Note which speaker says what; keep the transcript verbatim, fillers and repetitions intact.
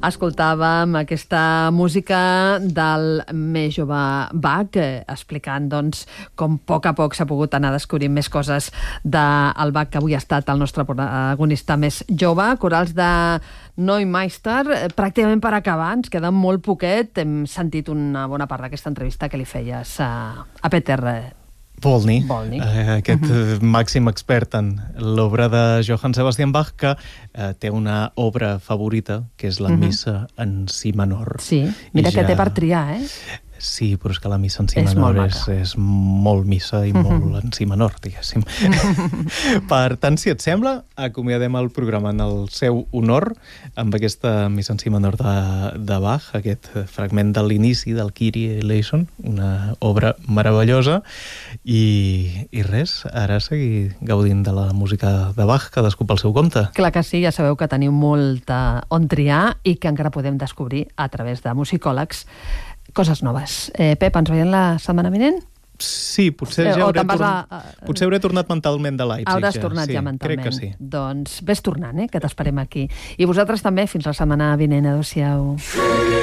Speaker 1: Escoltàvem aquesta música del més jove Bach, eh, explicant doncs, com a poc a poc s'ha pogut anar descobrint més coses del Bach, que avui ha estat el nostre protagonista més jove. Corals de Neumeister. Eh, pràcticament per acabar, ens queda molt poquet. Hem sentit una bona part d'aquesta entrevista que li feies a, a Peter
Speaker 2: Volny,
Speaker 1: Volny.
Speaker 2: Eh, aquest uh-huh. màxim expert en l'obra de Johann Sebastian Bach, que eh, té una obra favorita, que és la uh-huh. missa en si menor.
Speaker 1: Sí, mira I que ja... té per triar, eh?
Speaker 2: Sí, però és que la missa en si
Speaker 1: és
Speaker 2: menor
Speaker 1: molt
Speaker 2: és, és molt missa i molt uh-huh. en si menor, diguéssim. Per tant, si et sembla, acomiadem el programa en el seu honor amb aquesta missa en si menor de, de Bach, aquest fragment de l'inici del Kyrie eleison, una obra meravellosa, i, i res, ara seguir gaudint de la música de Bach, cadascú pel seu compte.
Speaker 1: Clar que sí, ja sabeu que teniu molt on triar i que encara podem descobrir a través de musicòlegs coses noves. Eh, Pep, ens veiem la setmana vinent?
Speaker 2: Sí, potser ja hauré, torn... a... potser hauré tornat mentalment de Leipzig.
Speaker 1: Hauràs
Speaker 2: ja.
Speaker 1: tornat
Speaker 2: sí,
Speaker 1: ja mentalment.
Speaker 2: Crec que sí.
Speaker 1: Doncs ves tornant, eh, que t'esperem aquí. I vosaltres també, fins la setmana vinent. Adéu-siau.